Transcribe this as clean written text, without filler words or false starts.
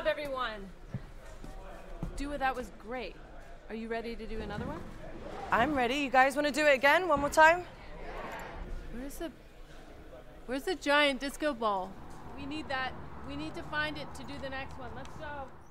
job, everyone. Dua, that was great. Are you ready to do another one? I'm ready. You guys want to do it again? One more time? Where's the giant disco ball? We need that. We need to find it to do the next one. Let's go.